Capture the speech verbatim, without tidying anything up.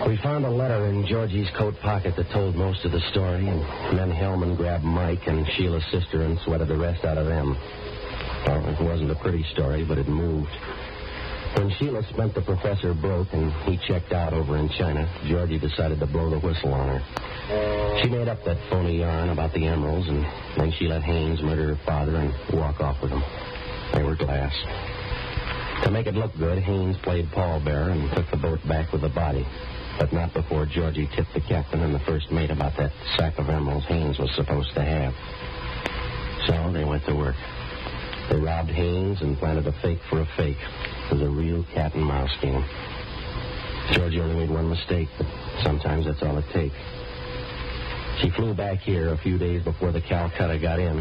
We found a letter in Georgie's coat pocket that told most of the story, and then Hellman grabbed Mike and Sheila's sister and sweated the rest out of them. Well, it wasn't a pretty story, but it moved. When Sheila spent the professor broke and he checked out over in China, Georgie decided to blow the whistle on her. She made up that phony yarn about the emeralds, and then she let Haynes murder her father and walk off with him. They were glass. To make it look good, Haynes played pallbearer and took the boat back with the body. But not before Georgie tipped the captain and the first mate about that sack of emeralds Haynes was supposed to have. So they went to work. They robbed Haynes and planted a fake for a fake. It was a real cat and mouse game. Georgie only made one mistake, but sometimes that's all it takes. She flew back here a few days before the Calcutta got in.